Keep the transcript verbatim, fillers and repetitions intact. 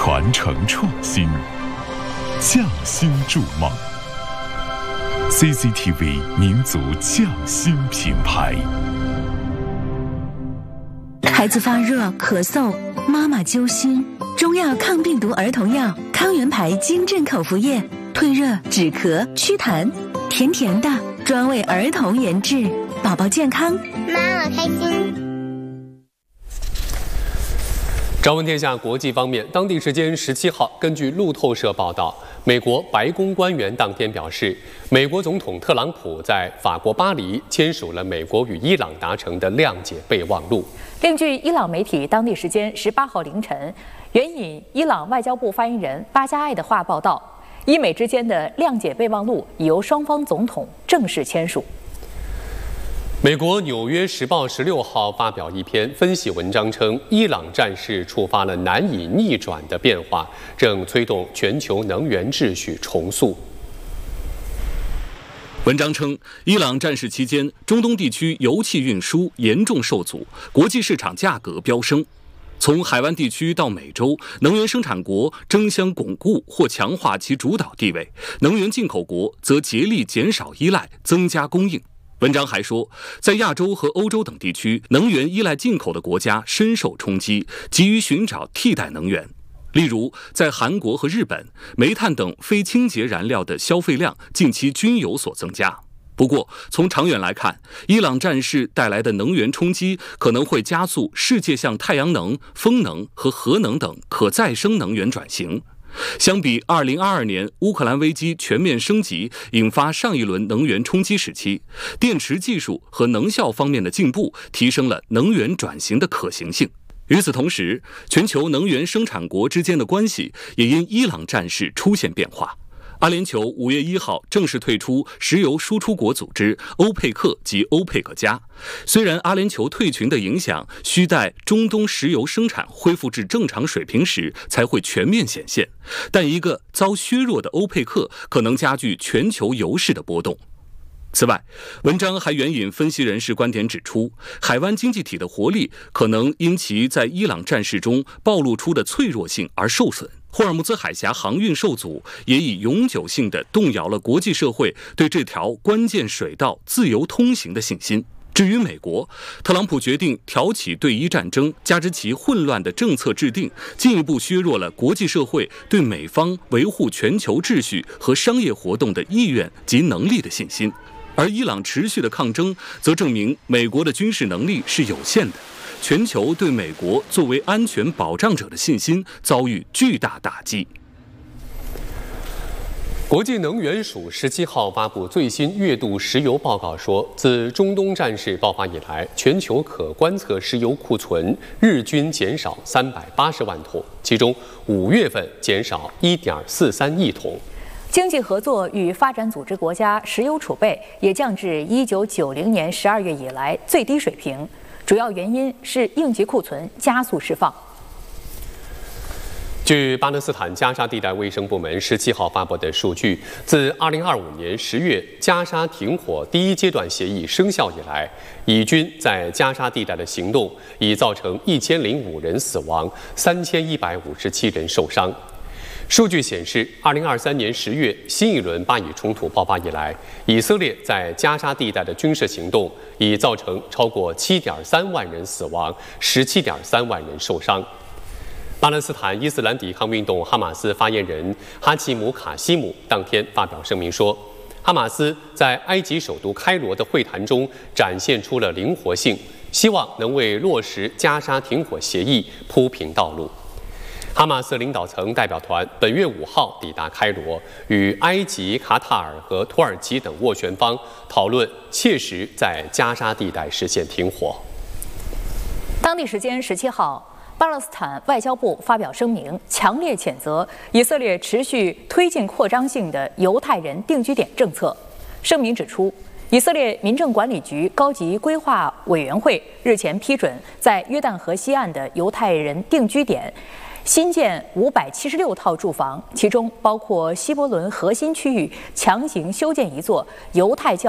传承创新，匠心筑梦。C C T V 民族匠心品牌。 孩子发热、咳嗽，妈妈揪心，中药抗病毒儿童药康源牌金镇口服液，退热、止咳、祛痰，甜甜的，专为儿童研制，宝宝健康， 妈妈开心。 朝闻天下国际方面，当地时间十七号，根据路透社报道，美国白宫官员当天表示，美国总统特朗普在法国巴黎签署了美国与伊朗达成的谅解备忘录。 另据伊朗媒体当地时间十八号凌晨援引伊朗外交部发言人巴加艾的话报道，伊美之间的谅解备忘录已由双方总统正式签署。 美国《纽约时报》十六号发表一篇分析文章称，伊朗战事触发了难以逆转的变化，正推动全球能源秩序重塑。 文章称，伊朗战事期间，中东地区油气运输严重受阻，国际市场价格飙升。从海湾地区到美洲，能源生产国争相巩固或强化其主导地位，能源进口国则竭力减少依赖，增加供应。文章还说，在亚洲和欧洲等地区，能源依赖进口的国家深受冲击，急于寻找替代能源。例如，在韩国和日本，煤炭等非清洁燃料的消费量近期均有所增加。不过，从长远来看，伊朗战事带来的能源冲击可能会加速世界向太阳能、风能和核能等可再生能源转型。相比二零二二年乌克兰危机全面升级引发上一轮能源冲击时期，电池技术和能效方面的进步提升了能源转型的可行性。与此同时，全球能源生产国之间的关系也因伊朗战事出现变化。阿联酋五月一号正式退出石油输出国组织欧佩克及欧佩克加。虽然阿联酋退群的影响需待中东石油生产恢复至正常水平时才会全面显现，但一个遭削弱的欧佩克可能加剧全球油市的波动。此外，文章还援引分析人士观点指出，海湾经济体的活力可能因其在伊朗战事中暴露出的脆弱性而受损。霍尔木兹海峡航运受阻，也已永久性地动摇了国际社会对这条关键水道自由通行的信心。至于美国，特朗普决定挑起对伊战争，加之其混乱的政策制定，进一步削弱了国际社会对美方维护全球秩序和商业活动的意愿及能力的信心。而伊朗持续的抗争，则证明美国的军事能力是有限的，全球对美国作为安全保障者的信心遭遇巨大打击。 国际能源署十七号发布最新月度石油报告说，自中东战事爆发以来，全球可观测石油库存日均减少三百八十万桶，其中五月份减少一点四三亿桶。 经济合作与发展组织国家石油储备也降至一九九零年十二月以来最低水平，主要原因是应急库存加速释放。 据巴勒斯坦加沙地带卫生部门十七号发布的数据，自二零二五年十月加沙停火第一阶段协议生效以来，以军在加沙地带的行动已造成一千零五人死亡，三千一百五十七人受伤。数据显示，二零二三年十月新一轮巴以冲突爆发以来，以色列在加沙地带的军事行动已造成超过七点三万人死亡，十七点三万人受伤。巴勒斯坦伊斯兰抵抗运动哈马斯发言人哈奇姆卡西姆当天发表声明说，哈马斯在埃及首都开罗的会谈中展现出了灵活性，希望能为落实加沙停火协议铺平道路。哈马斯领导层代表团本月五号抵达开罗，与埃及、卡塔尔和土耳其等斡旋方讨论切实在加沙地带实现停火。 当地时间十七号，巴勒斯坦外交部发表声明，强烈谴责以色列持续推进扩张性的犹太人定居点政策。声明指出，以色列民政管理局高级规划委员会日前批准在约旦河西岸的犹太人定居点新建五百七十六套住房，其中包括希伯伦核心区域强行修建一座犹太教